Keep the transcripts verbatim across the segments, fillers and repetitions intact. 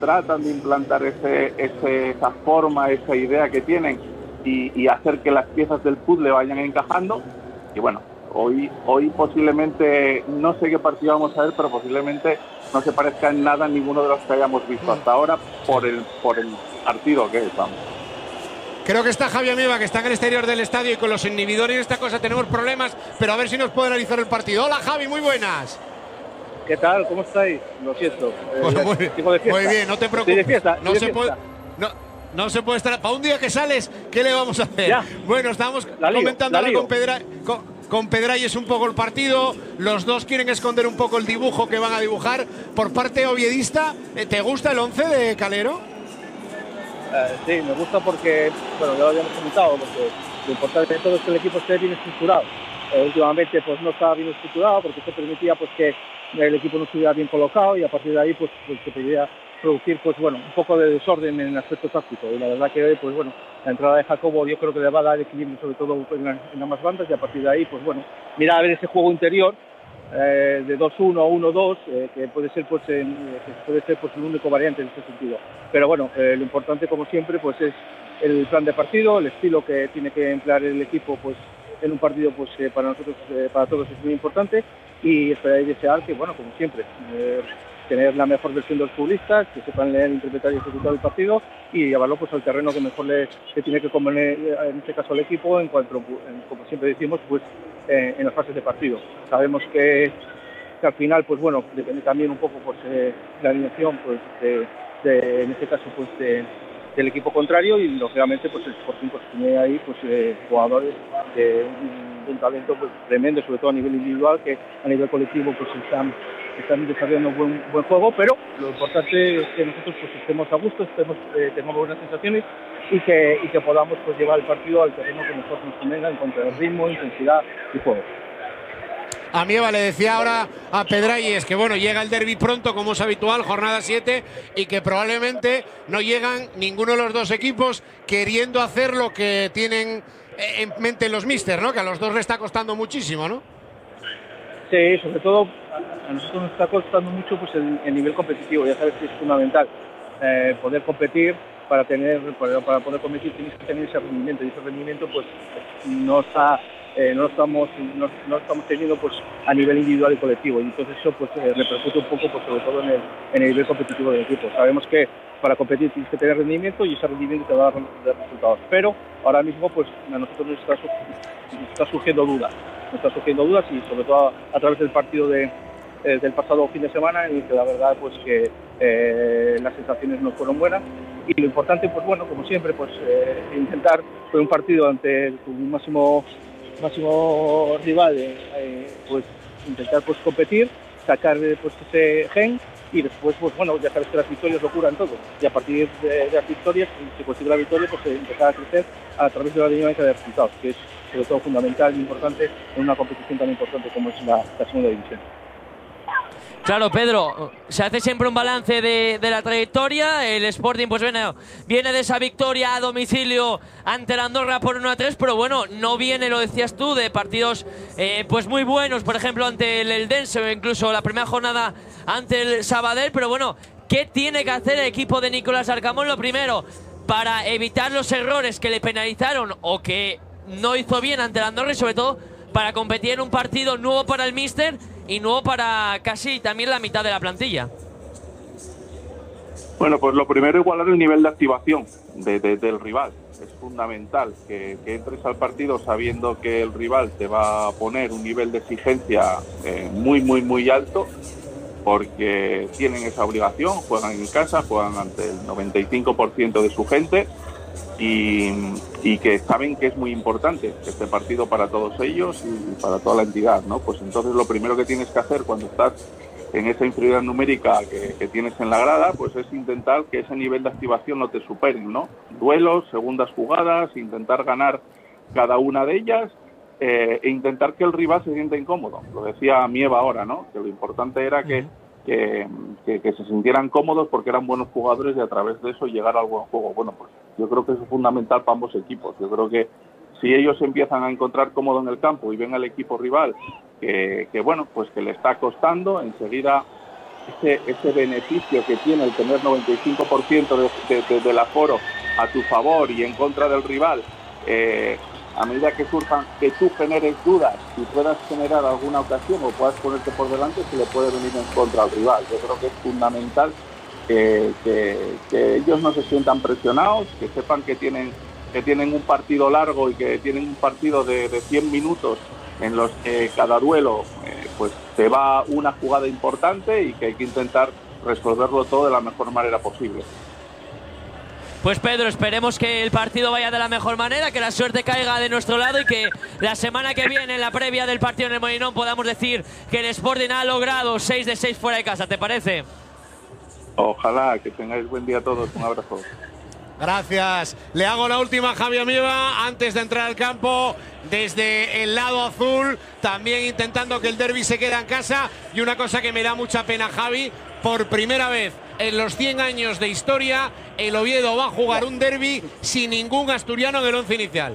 tratan de implantar ese, ese, esa forma, esa idea que tienen y, y hacer que las piezas del puzzle vayan encajando. Y bueno, hoy, hoy posiblemente, no sé qué partido vamos a ver, pero posiblemente no se parezca en nada a ninguno de los que hayamos visto hasta ahora por el, por el partido que es, vamos. Creo que está Javi Amieva, que está en el exterior del estadio y con los inhibidores y esta cosa tenemos problemas, pero a ver si nos puede analizar el partido. Hola Javi, muy buenas. ¿Qué tal? ¿Cómo estáis? Lo siento. Eh, Bueno, muy, muy bien, no te preocupes. De fiesta, no, de se puede, no, no se puede estar. Para un día que sales, ¿qué le vamos a hacer? Ya. Bueno, estamos la comentando lío, ahora con, Pedra, con, con Pedralles un poco el partido. Los dos quieren esconder un poco el dibujo que van a dibujar. Por parte oviedista, ¿te gusta el once de Calero? Uh, sí, me gusta porque, bueno, ya lo habíamos comentado, porque lo importante de todo es que el equipo esté bien estructurado. Eh, últimamente pues no estaba bien estructurado porque eso permitía pues que el equipo no estuviera bien colocado y a partir de ahí pues, pues se podía producir pues bueno un poco de desorden en el aspecto táctico. Y la verdad que hoy pues bueno, la entrada de Jacobo yo creo que le va a dar equilibrio sobre todo en, la, en ambas bandas y a partir de ahí pues bueno, mira a ver ese juego interior Eh, de dos uno, uno dos, eh, que puede ser pues en, eh, que puede ser pues el único variante en este sentido. Pero bueno, eh, lo importante como siempre pues es el plan de partido, el estilo que tiene que emplear el equipo pues en un partido pues eh, para nosotros, eh, para todos es muy importante y esperar y desear que bueno, como siempre, eh, tener la mejor versión de los futbolistas, que sepan leer, interpretar y ejecutar el partido y llevarlo pues al terreno que mejor le que tiene que convenir en este caso al equipo en cuanto, en, como siempre decimos, pues eh, en las fases de partido. Sabemos que, que al final pues bueno, depende también un poco pues eh, la alineación pues de, de, en este caso pues de, del equipo contrario y lógicamente pues el Sporting pues tiene ahí pues eh, jugadores de un, de un talento pues tremendo, sobre todo a nivel individual, que a nivel colectivo pues están están desarrollando un buen, buen juego, pero lo importante es que nosotros pues estemos a gusto, estemos, eh, tengamos buenas sensaciones y que, y que podamos pues llevar el partido al terreno que mejor nos convenga en cuanto al ritmo, intensidad y juego. A Mieva le decía ahora a Pedralles que bueno, llega el derbi pronto como es habitual, jornada siete, y que probablemente no llegan ninguno de los dos equipos queriendo hacer lo que tienen en mente los míster, ¿no? Que a los dos le está costando muchísimo, ¿no? Sí, sobre todo a nosotros nos está costando mucho pues el, el nivel competitivo, ya sabes que es fundamental eh, poder competir. Para tener para, para poder competir tienes que tener ese rendimiento y ese rendimiento pues no está eh, no lo estamos no, no estamos teniendo pues a nivel individual y colectivo y entonces eso pues eh, repercute un poco pues sobre todo en el, en el nivel competitivo del equipo. Sabemos que para competir tienes que tener rendimiento y ese rendimiento te va a dar resultados, pero ahora mismo pues a nosotros nos está, nos está surgiendo dudas nos está surgiendo dudas y sobre todo a, a través del partido de eh, del pasado fin de semana en el que la verdad pues que eh, las sensaciones no fueron buenas y lo importante pues bueno como siempre pues eh, intentar fue un partido ante tu máximo máximo rival eh, pues intentar pues competir, sacar pues ese gen y después pues bueno ya sabes que las victorias lo curan todo y a partir de, de las victorias si se consigue la victoria pues eh, empezar a crecer a través de la dinámica de resultados que es sobre todo fundamental e importante en una competición tan importante como es la, la segunda división. Claro, Pedro, se hace siempre un balance de, de la trayectoria. El Sporting pues viene, viene de esa victoria a domicilio ante la Andorra por uno a tres, pero bueno, no viene, lo decías tú, de partidos eh, pues muy buenos, por ejemplo ante el Eldense o incluso la primera jornada ante el Sabadell, pero bueno, ¿qué tiene que hacer el equipo de Nicolás Arcamón? Lo primero, para evitar los errores que le penalizaron o que no hizo bien ante la Andorra y sobre todo para competir en un partido nuevo para el míster y nuevo para casi también la mitad de la plantilla. Bueno, pues lo primero, igualar el nivel de activación de, de, del rival. Es fundamental que, que entres al partido sabiendo que el rival te va a poner un nivel de exigencia eh, muy, muy, muy alto, porque tienen esa obligación, juegan en casa, juegan ante el noventa y cinco por ciento de su gente y, y que saben que es muy importante este partido para todos ellos y para toda la entidad, ¿no? Pues entonces lo primero que tienes que hacer cuando estás en esa inferioridad numérica que, que tienes en la grada, pues es intentar que ese nivel de activación no te superen, ¿no? Duelos, segundas jugadas, intentar ganar cada una de ellas eh, e intentar que el rival se sienta incómodo. Lo decía Mieva ahora, ¿no? Que lo importante era que, que, que, que se sintieran cómodos porque eran buenos jugadores y a través de eso llegar al buen juego. Bueno, pues yo creo que eso es fundamental para ambos equipos. Yo creo que si ellos se empiezan a encontrar cómodo en el campo y ven al equipo rival que, que bueno, pues que le está costando, enseguida ese, ese beneficio que tiene el tener noventa y cinco por ciento de, de, de, del aforo a tu favor y en contra del rival, eh, a medida que surjan, que tú generes dudas y puedas generar alguna ocasión o puedas ponerte por delante, se le puede venir en contra al rival. Yo creo que es fundamental que, que, que ellos no se sientan presionados, que sepan que tienen, que tienen un partido largo y que tienen un partido de, de cien minutos en los que cada duelo eh, pues te va una jugada importante y que hay que intentar resolverlo todo de la mejor manera posible. Pues Pedro, esperemos que el partido vaya de la mejor manera, que la suerte caiga de nuestro lado y que la semana que viene, en la previa del partido en el Molinón, podamos decir que el Sporting ha logrado seis de seis fuera de casa. ¿Te parece? Ojalá, que tengáis buen día a todos. Un abrazo. Gracias. Le hago la última a Javi Amieva antes de entrar al campo desde el lado azul, también intentando que el derbi se quede en casa. Y una cosa que me da mucha pena, Javi, por primera vez en los cien años de historia, el Oviedo va a jugar un derbi sin ningún asturiano en el once inicial.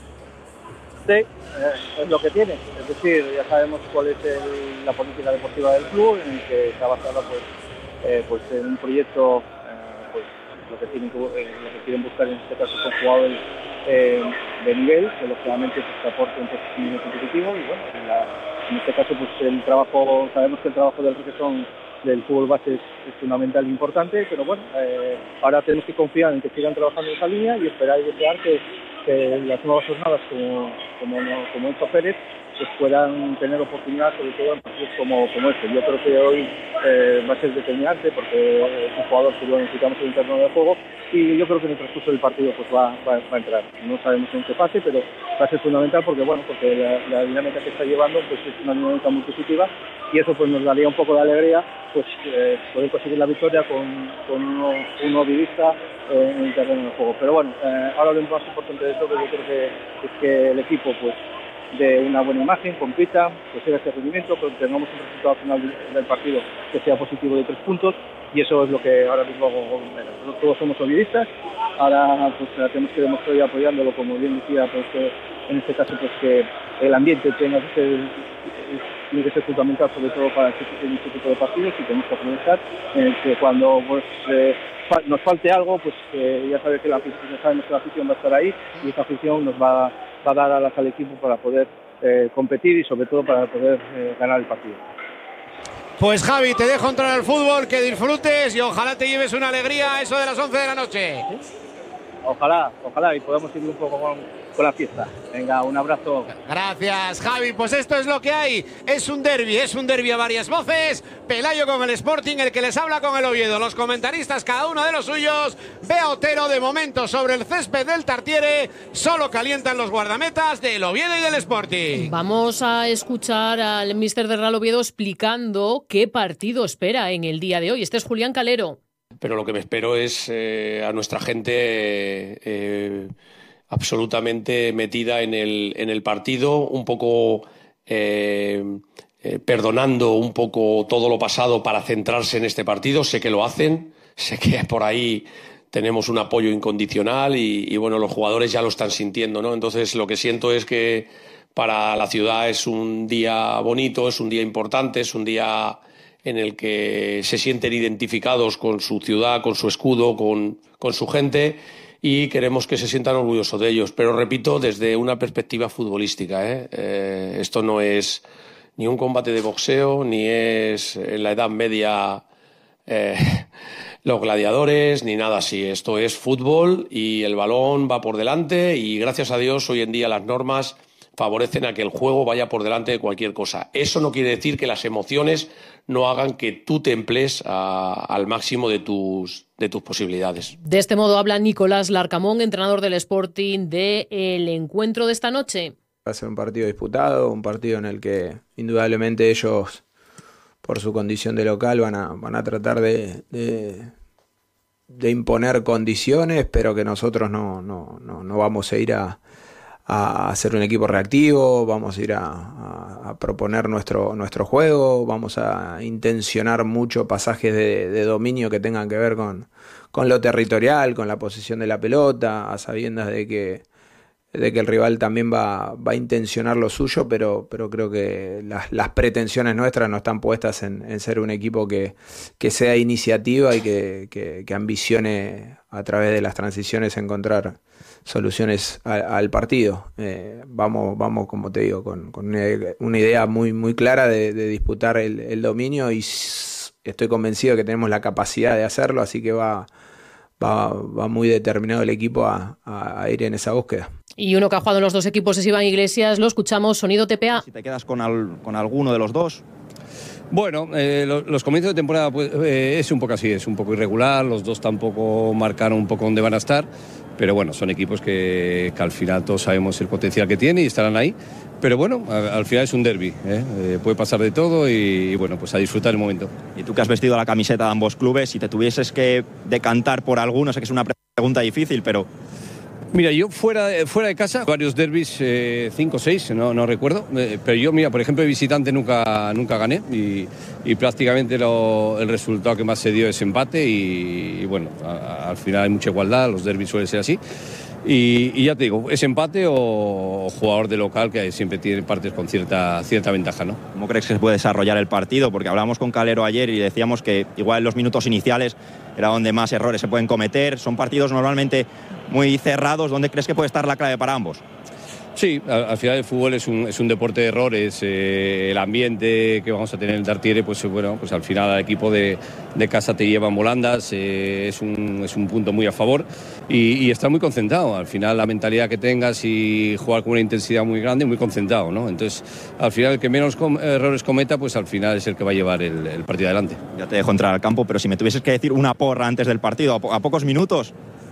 Sí, eh, es lo que tiene. Es decir, ya sabemos cuál es el, la política deportiva del club, en el que está basada pues, eh, pues en un proyecto, eh, pues lo que, tienen, eh, lo que quieren buscar en este caso son jugadores eh, de nivel, que lógicamente pues, aporten un competitivo y bueno, en, la, en este caso pues el trabajo, sabemos que el trabajo del Requesón del fútbol base es, es fundamental e importante, pero bueno, eh, ahora tenemos que confiar en que sigan trabajando en esa línea y esperar y desear que, que las nuevas jornadas como, como, como hizo Pérez pues puedan tener oportunidad, sobre todo en partidos como, como este. Yo creo que hoy eh, va a ser determinante porque es un jugador que lo necesitamos en el terreno de juego y yo creo que en el transcurso del partido pues va, va, va a entrar. No sabemos en qué fase, pero va a ser fundamental porque bueno, porque la, la dinámica que está llevando pues es una dinámica muy positiva y eso pues nos daría un poco de alegría pues eh, poder conseguir la victoria con, con uno, un novidista eh, en el terreno de juego. Pero bueno, eh, ahora lo más importante de todo yo creo que es que el equipo pues de una buena imagen, compita, que siga este rendimiento, que tengamos un resultado final del partido que sea positivo de tres puntos y eso es lo que ahora mismo nosotros todos somos ovidistas, ahora pues tenemos que demostrar y apoyándolo, como bien decía, pues que en este caso pues que el ambiente tenga que ser, tiene que ser fundamental sobre todo para este, este tipo de partidos y tenemos que aprovechar en el que cuando pues eh, nos falte algo, pues eh, ya sabes que la, ya sabemos que la afición va a estar ahí y esa afición nos va a va a dar alas al equipo para poder eh, competir y sobre todo para poder eh, ganar el partido. Pues Javi, te dejo entrar al fútbol, que disfrutes y ojalá te lleves una alegría a eso de las once de la noche. ¿Sí? Ojalá, ojalá y podamos ir un poco con, con la fiesta. Venga, un abrazo. Gracias, Javi. Pues esto es lo que hay. Es un derbi, es un derbi a varias voces. Pelayo con el Sporting, el que les habla con el Oviedo. Los comentaristas, cada uno de los suyos. Bea Otero, de momento, sobre el césped del Tartiere. Solo calientan los guardametas del Oviedo y del Sporting. Vamos a escuchar al míster del Real Oviedo explicando qué partido espera en el día de hoy. Este es Julián Calero. Pero lo que me espero es eh, a nuestra gente eh, absolutamente metida en el, en el partido, un poco eh, eh, perdonando un poco todo lo pasado para centrarse en este partido. Sé que lo hacen, sé que por ahí tenemos un apoyo incondicional y, y bueno, los jugadores ya lo están sintiendo, ¿no? Entonces lo que siento es que para la ciudad es un día bonito, es un día importante, es un día en el que se sienten identificados con su ciudad, con su escudo, con, con su gente y queremos que se sientan orgullosos de ellos. Pero repito, desde una perspectiva futbolística, ¿eh? Eh, esto no es ni un combate de boxeo, ni es en la Edad Media eh, los gladiadores, ni nada así. Esto es fútbol y el balón va por delante y gracias a Dios hoy en día las normas favorecen a que el juego vaya por delante de cualquier cosa. Eso no quiere decir que las emociones no hagan que tú te emplees a, al máximo de tus, de tus posibilidades. De este modo habla Nicolás Larcamón, entrenador del Sporting, del encuentro de esta noche. Va a ser un partido disputado, un partido en el que indudablemente ellos, por su condición de local, van a, van a tratar de, de, de imponer condiciones, pero que nosotros no, no, no, no vamos a ir a a ser un equipo reactivo, vamos a ir a, a, a proponer nuestro, nuestro juego, vamos a intencionar mucho pasajes de, de dominio que tengan que ver con, con lo territorial, con la posesión de la pelota, a sabiendas de que de que el rival también va, va a intencionar lo suyo, pero, pero creo que las, las pretensiones nuestras no están puestas en, en ser un equipo que, que sea iniciativa y que, que, que ambicione a través de las transiciones encontrar soluciones a, al partido. Eh, vamos, vamos, como te digo, con, con una, una idea muy, muy clara de, de disputar el, el dominio, y estoy convencido de que tenemos la capacidad de hacerlo, así que va, va, va muy determinado el equipo a, a, a ir en esa búsqueda. Y uno que ha jugado en los dos equipos es Iván Iglesias. Lo escuchamos, sonido T P A. Si te quedas con, al, con alguno de los dos. Bueno, eh, lo, los comienzos de temporada pues, eh, es un poco así, es un poco irregular, los dos tampoco marcaron un poco dónde van a estar, pero bueno, son equipos que, que al final todos sabemos el potencial que tienen y estarán ahí, pero bueno, a, al final es un derbi, ¿eh? Eh, puede pasar de todo y, y bueno, pues a disfrutar el momento. Y tú que has vestido la camiseta de ambos clubes, si te tuvieses que decantar por alguno, sé que es una pregunta difícil, pero... Mira, yo fuera, fuera de casa, varios derbis, eh, cinco o seis, no, no recuerdo, eh, pero yo, mira, por ejemplo, de visitante nunca, nunca gané y, y prácticamente lo, el resultado que más se dio es empate y, y bueno, a, al final hay mucha igualdad, los derbis suelen ser así. Y, y ya te digo, es empate o jugador de local que siempre tiene partes con cierta, cierta ventaja, ¿no? ¿Cómo crees que se puede desarrollar el partido? Porque hablamos con Calero ayer y decíamos que igual en los minutos iniciales era donde más errores se pueden cometer. Son partidos normalmente muy cerrados. ¿Dónde crees que puede estar la clave para ambos? Sí, al, al final el fútbol es un, es un deporte de errores, eh, el ambiente que vamos a tener en el Tartiere, pues bueno, pues al final al equipo de, de casa te llevan volandas, eh, es, un, es un punto muy a favor y, y está muy concentrado, al final la mentalidad que tengas y jugar con una intensidad muy grande, muy concentrado, ¿no? Entonces, al final el que menos com- errores cometa, pues al final es el que va a llevar el, el partido adelante. Ya te dejo entrar al campo, pero si me tuvieses que decir una porra antes del partido, a, po- a pocos minutos...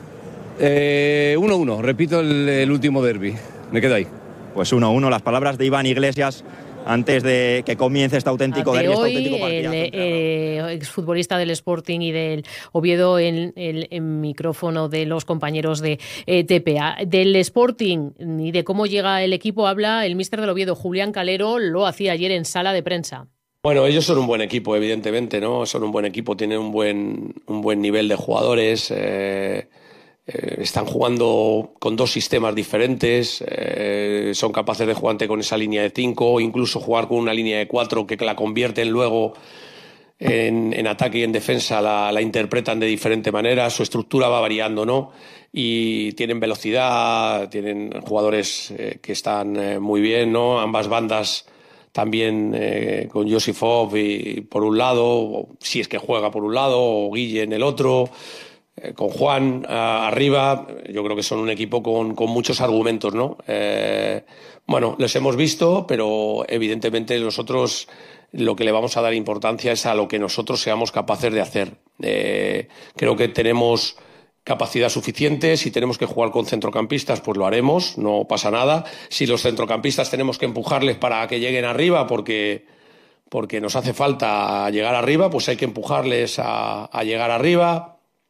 Eh, uno uno, repito el, el último derbi. Me quedo ahí. Pues uno uno, las palabras de Iván Iglesias antes de que comience este auténtico de derbi, este hoy, auténtico partido. el eh, exfutbolista del Sporting y del Oviedo en el en micrófono de los compañeros de eh, T P A. Del Sporting y de cómo llega el equipo habla el míster del Oviedo, Julián Calero, lo hacía ayer en sala de prensa. Bueno, ellos son un buen equipo, evidentemente, ¿no? Son un buen equipo, tienen un buen, un buen nivel de jugadores. Eh... Eh, están jugando con dos sistemas diferentes, eh, son capaces de jugarte con esa línea de cinco, incluso jugar con una línea de cuatro que la convierten luego en, en ataque y en defensa, la, la interpretan de diferente manera, su estructura va variando, ¿no? Y tienen velocidad, tienen jugadores eh, que están eh, muy bien, ¿no? Ambas bandas también eh, con Josifov y, por un lado, si es que juega por un lado, o Guille en el otro. Con Juan uh, arriba, yo creo que son un equipo con, con muchos argumentos, ¿no? Eh, bueno, les hemos visto, pero evidentemente nosotros lo que le vamos a dar importancia es a lo que nosotros seamos capaces de hacer. Eh, creo que tenemos capacidad suficiente, si tenemos que jugar con centrocampistas, pues lo haremos, no pasa nada. Si los centrocampistas tenemos que empujarles para que lleguen arriba porque, porque nos hace falta llegar arriba, pues hay que empujarles a, a llegar arriba.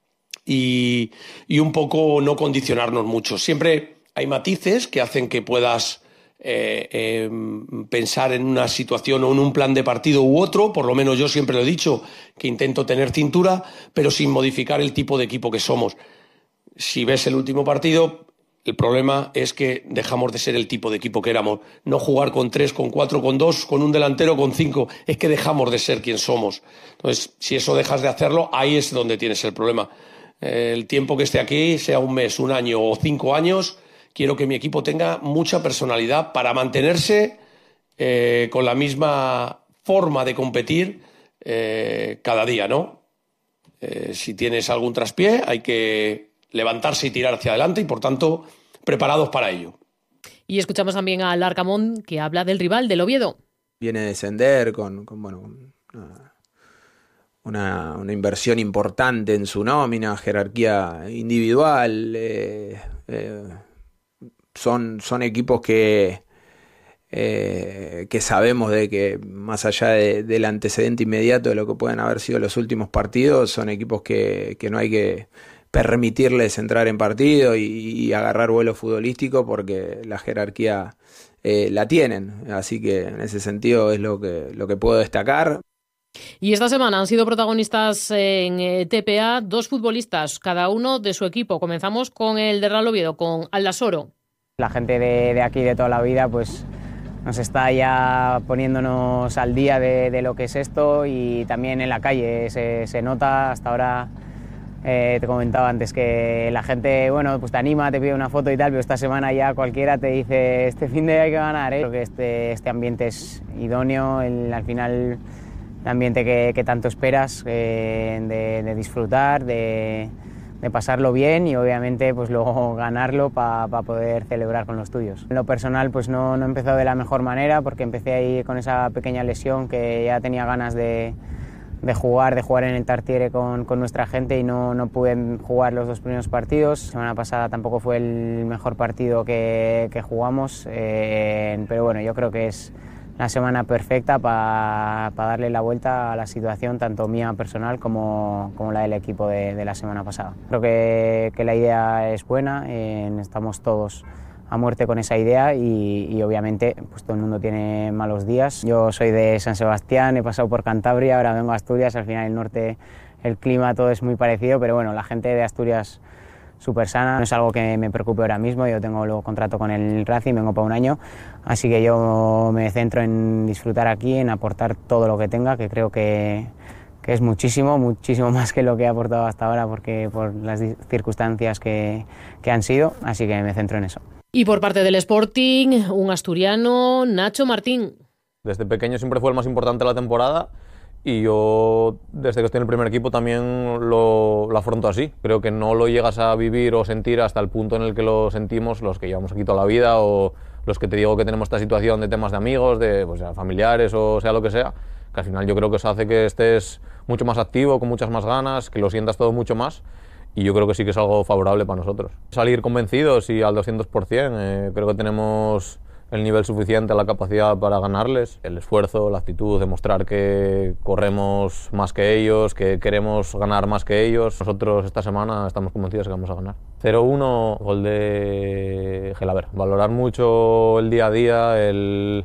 Y, y un poco no condicionarnos mucho. Siempre hay matices que hacen que puedas eh, eh, pensar en una situación o en un plan de partido u otro, por lo menos yo siempre lo he dicho, que intento tener cintura, pero sin modificar el tipo de equipo que somos. Si ves el último partido, el problema es que dejamos de ser el tipo de equipo que éramos. No jugar con tres, con cuatro, con dos, con un delantero, con cinco, es que dejamos de ser quien somos. Entonces, si eso dejas de hacerlo, ahí es donde tienes el problema. El tiempo que esté aquí, sea un mes, un año o cinco años, quiero que mi equipo tenga mucha personalidad para mantenerse eh, con la misma forma de competir eh, cada día, ¿no? Eh, si tienes algún traspié, hay que levantarse y tirar hacia adelante y, por tanto, preparados para ello. Y escuchamos también a Larcamón, que habla del rival, del Oviedo. Viene a descender con, con bueno... Una... Una, una inversión importante en su nómina, jerarquía individual. Eh, eh, son, son equipos que, eh, que sabemos de que, más allá de, del antecedente inmediato de lo que pueden haber sido los últimos partidos, son equipos que, que no hay que permitirles entrar en partido y, y agarrar vuelo futbolístico porque la jerarquía eh, la tienen. Así que en ese sentido es lo que, lo que puedo destacar. Y esta semana han sido protagonistas en T P A dos futbolistas, cada uno de su equipo. Comenzamos con el de Real Oviedo, con Aldasoro. La gente de, de aquí de toda la vida pues nos está ya poniéndonos al día de, de lo que es esto, y también en la calle se, se nota. Hasta ahora eh, te comentaba antes que la gente, bueno, pues te anima, te pide una foto y tal, pero esta semana ya cualquiera te dice este fin de hay que ganar, ¿eh? Creo que este, este ambiente es idóneo, el, al final el ambiente que, que tanto esperas, eh, de, de disfrutar, de, de pasarlo bien y obviamente pues luego ganarlo para pa poder celebrar con los tuyos. En lo personal pues no, no he empezado de la mejor manera, porque empecé ahí con esa pequeña lesión que ya tenía ganas de, de jugar, de jugar en el Tartiere con, con nuestra gente, y no, no pude jugar los dos primeros partidos. La semana pasada tampoco fue el mejor partido que, que jugamos, eh, pero bueno, yo creo que es la semana perfecta para pa darle la vuelta a la situación, tanto mía personal como, como la del equipo de, de la semana pasada. Creo que, que la idea es buena, eh, estamos todos a muerte con esa idea y, y obviamente pues todo el mundo tiene malos días. Yo soy de San Sebastián, he pasado por Cantabria, ahora vengo a Asturias. Al final el norte, el clima, todo es muy parecido, pero bueno, la gente de Asturias súper sana, no es algo que me preocupe ahora mismo. Yo tengo luego contrato con el Racing, vengo para un año, así que yo me centro en disfrutar aquí, en aportar todo lo que tenga, que creo que, que es muchísimo, muchísimo más que lo que he aportado hasta ahora, porque por las circunstancias que, que han sido, así que me centro en eso. Y por parte del Sporting, un asturiano, Nacho Martín. Desde pequeño siempre fue el más importante de la temporada, y yo, desde que estoy en el primer equipo, también lo, lo afronto así. Creo que no lo llegas a vivir o sentir hasta el punto en el que lo sentimos los que llevamos aquí toda la vida, o los que te digo que tenemos esta situación de temas de amigos, de pues, familiares o sea lo que sea, que al final yo creo que eso hace que estés mucho más activo, con muchas más ganas, que lo sientas todo mucho más, y yo creo que sí que es algo favorable para nosotros. Salir convencidos y al doscientos por ciento, eh, creo que tenemos el nivel suficiente, la capacidad para ganarles, el esfuerzo, la actitud, demostrar que corremos más que ellos, que queremos ganar más que ellos. Nosotros esta semana estamos convencidos que vamos a ganar. cero uno, gol de Gelaber. Valorar mucho el día a día, el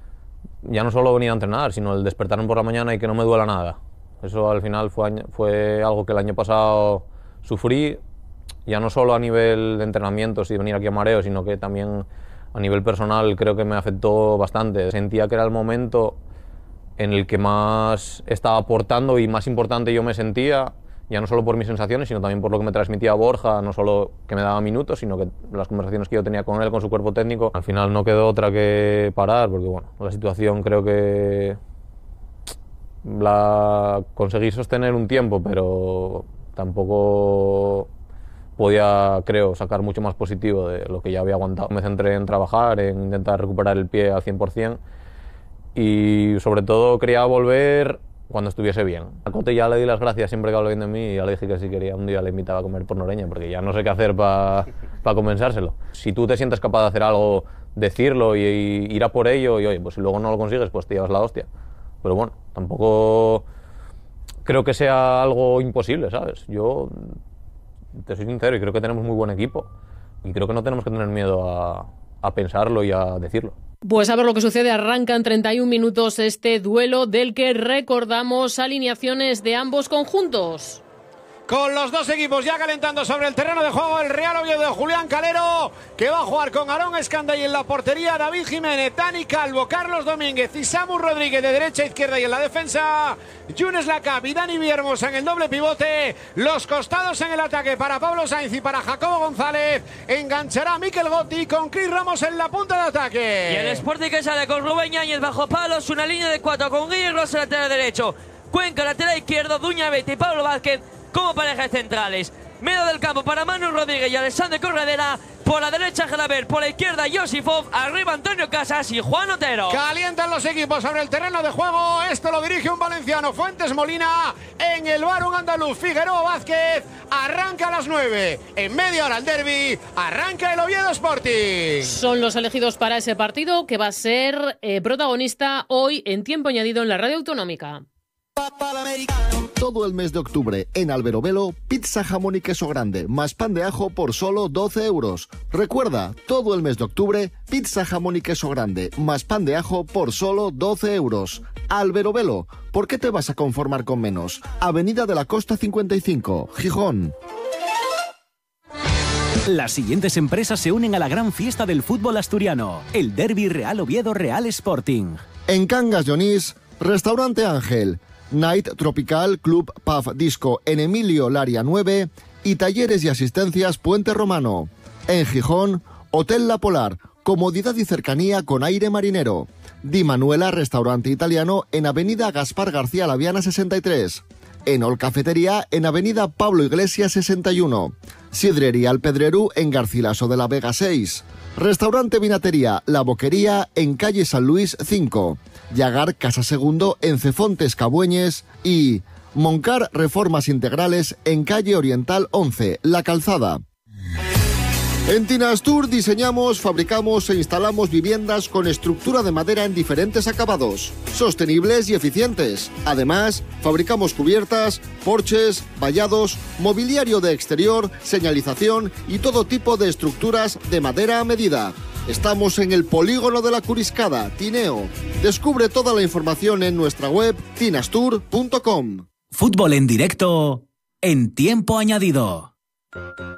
ya no solo venir a entrenar, sino el despertarme por la mañana y que no me duela nada. Eso al final fue, fue algo que el año pasado sufrí, ya no solo a nivel de entrenamientos y venir aquí a mareo, sino que también a nivel personal creo que me afectó bastante. Sentía que era el momento en el que más estaba aportando y más importante yo me sentía, ya no solo por mis sensaciones, sino también por lo que me transmitía Borja, no solo que me daba minutos, sino que las conversaciones que yo tenía con él, con su cuerpo técnico. Al final no quedó otra que parar, porque bueno, la situación creo que la conseguí sostener un tiempo, pero tampoco podía, creo, sacar mucho más positivo de lo que ya había aguantado. Me centré en trabajar, en intentar recuperar el pie al cien por ciento, y sobre todo quería volver cuando estuviese bien. A Cote ya le di las gracias siempre que hablo bien de mí, y ya le dije que si quería un día le invitaba a comer por Noreña, porque ya no sé qué hacer para pa compensárselo. Si tú te sientes capaz de hacer algo, decirlo y, y ir a por ello, y oye, pues si luego no lo consigues, pues te llevas la hostia. Pero bueno, tampoco creo que sea algo imposible, ¿sabes? Yo te soy sincero y creo que tenemos muy buen equipo, y creo que no tenemos que tener miedo a, a pensarlo y a decirlo. Pues a ver lo que sucede. Arrancan treinta y un minutos este duelo del que recordamos alineaciones de ambos conjuntos. Con los dos equipos ya calentando sobre el terreno de juego, el Real Oviedo de Julián Calero, que va a jugar con Aarón Escanday en la portería, David Jiménez, Dani Calvo, Carlos Domínguez y Samu Rodríguez de derecha a izquierda, y en la defensa Yunes Lacap y Dani Villahermosa en el doble pivote. Los costados en el ataque para Pablo Sainz y para Jacobo González. Enganchará Mikel Gotti con Cris Ramos en la punta de ataque. Y el Sporting que sale con Rubén Yáñez bajo palos, una línea de cuatro con Guille Rosa lateral derecho, Cuenca lateral izquierdo, Duña Bete y Pablo Vázquez como parejas centrales. Medio del campo para Manu Rodríguez y Alexander Corredera. Por la derecha Gelaber, por la izquierda Josifov, arriba Antonio Casas y Juan Otero. Calientan los equipos sobre el terreno de juego. Esto lo dirige un valenciano, Fuentes Molina. En el bar un andaluz, Figueroa Vázquez. Arranca a las nueve. En media hora el derbi. Arranca el Oviedo Sporting. Son los elegidos para ese partido, que va a ser eh, protagonista hoy en tiempo añadido en la Radio Autonómica. Todo el mes de octubre en Alberobelo, pizza jamón y queso grande más pan de ajo por solo doce euros. Recuerda, todo el mes de octubre, pizza jamón y queso grande más pan de ajo por solo doce euros. Alberobelo, ¿por qué te vas a conformar con menos? Avenida de la Costa cincuenta y cinco, Gijón. Las siguientes empresas se unen a la gran fiesta del fútbol asturiano, el Derbi Real Oviedo Real Sporting. En Cangas de Onís, Restaurante Ángel, Night Tropical Club Pub Disco en Emilio Laria nueve y Talleres y Asistencias Puente Romano. En Gijón, Hotel La Polar, comodidad y cercanía con aire marinero. Di Manuela Restaurante Italiano en Avenida Gaspar García Laviana sesenta y tres. En Ol Cafetería en Avenida Pablo Iglesias sesenta y uno. Sidrería El Pedrerú en Garcilaso de la Vega seis. Restaurante Vinatería La Boquería en calle San Luis cinco. Llagar Casa Segundo en Cefontes Cabueñes y Moncar Reformas Integrales en calle Oriental once, La Calzada. En Tinastur diseñamos, fabricamos e instalamos viviendas con estructura de madera en diferentes acabados, sostenibles y eficientes. Además, fabricamos cubiertas, porches, vallados, mobiliario de exterior, señalización y todo tipo de estructuras de madera a medida. Estamos en el Polígono de la Curiscada, Tineo. Descubre toda la información en nuestra web tinastur punto com. Fútbol en directo en Tiempo Añadido.